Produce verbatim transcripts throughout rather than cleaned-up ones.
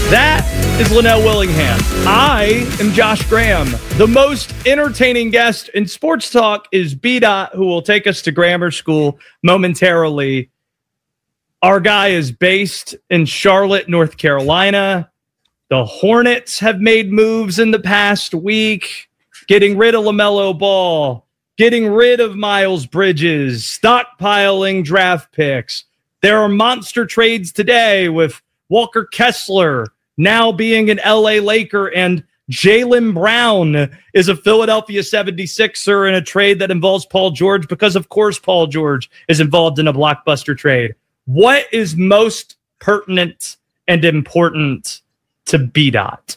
That is Linnell Willingham. I am Josh Graham. The most entertaining guest in sports talk is B-Dot, who will take us to grammar school momentarily. Our guy is based in Charlotte, North Carolina. The Hornets have made moves in the past week, getting rid of LaMelo Ball, getting rid of Miles Bridges, stockpiling draft picks. There are monster trades today with Walker Kessler now being an L A Laker, and Jaylen Brown is a Philadelphia seventy-sixer in a trade that involves Paul George because, of course, Paul George is involved in a blockbuster trade. What is most pertinent and important to B-Dot?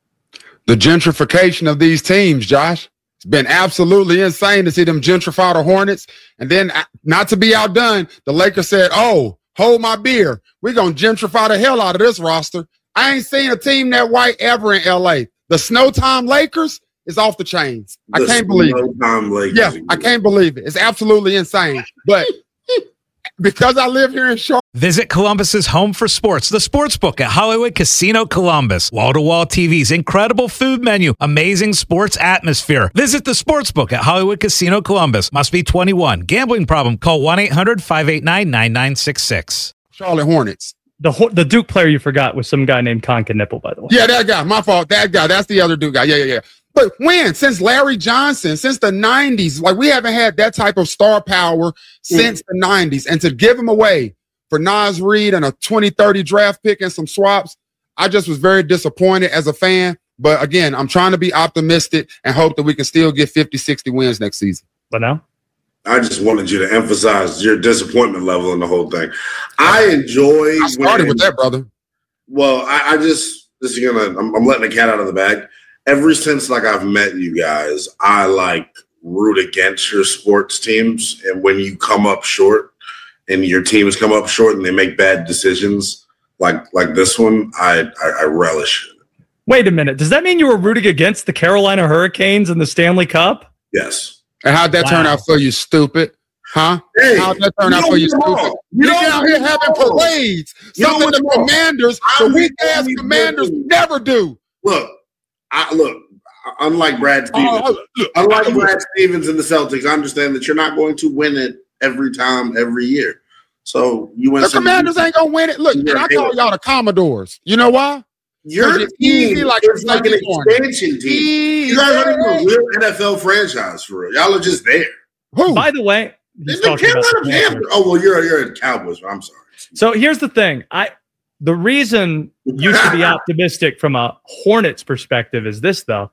The gentrification of these teams, Josh. It's been absolutely insane to see them gentrify the Hornets. And then, not to be outdone, the Lakers said, oh, hold my beer. We're going to gentrify the hell out of this roster. I ain't seen a team that white ever in L A. The Snowtime Lakers is off the chains. I The can't believe it. Snowtime Lakers. Yeah, I can't believe it. It's absolutely insane. But because I live here in Charlotte. Visit Columbus's home for sports, the Sportsbook at Hollywood Casino Columbus. Wall-to-wall T Vs, incredible food menu, amazing sports atmosphere. Visit the Sportsbook at Hollywood Casino Columbus. Must be twenty-one. Gambling problem? Call one eight hundred five eight nine nine nine six six. Charlotte Hornets. The the Duke player you forgot was some guy named Conka Nipple, by the way. Yeah, that guy. My fault. That guy. That's the other Duke guy. Yeah, yeah, yeah. But when? Since Larry Johnson, since the nineties. Like, we haven't had that type of star power since mm. the nineties. And to give him away for Naz Reid and a twenty thirty draft pick and some swaps, I just was very disappointed as a fan. But again, I'm trying to be optimistic and hope that we can still get fifty, sixty wins next season. But now? I just wanted you to emphasize your disappointment level in the whole thing. I enjoy. I started when, with that, brother. Well, I, I just this is gonna. I'm, I'm letting the cat out of the bag. Ever since like I've met you guys, I like root against your sports teams, and when you come up short, and your teams come up short, and they make bad decisions, like like this one, I I, I relish it. Wait a minute. Does that mean you were rooting against the Carolina Hurricanes in the Stanley Cup? Yes. And how'd that wow. turn out for you, stupid? Huh? Hey, how'd that turn out for you, stupid? You're out here having parades. Something the Commanders, the weak-ass Commanders never do. Look, I, look, unlike Brad Stevens, oh, look, unlike Brad Stevens and the Celtics, I understand that you're not going to win it every time, every year. So you win. The Commanders ain't going to win it. Look, man, I call y'all the Commodores. You know why? Your team easy like it's like an expansion team. You guys aren't even a real N F L franchise for real. Y'all are just there. Who? By the way, the Carolina Panthers. Oh well, you're you're a Cowboys. I'm sorry. So here's the thing. I the reason you should be optimistic from a Hornets perspective is this, though.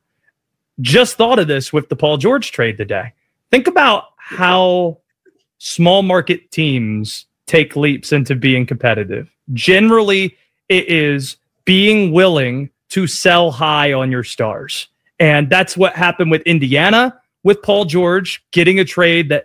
Just thought of this with the Paul George trade today. Think about how small market teams take leaps into being competitive. Generally, it is being willing to sell high on your stars. And that's what happened with Indiana, with Paul George getting a trade that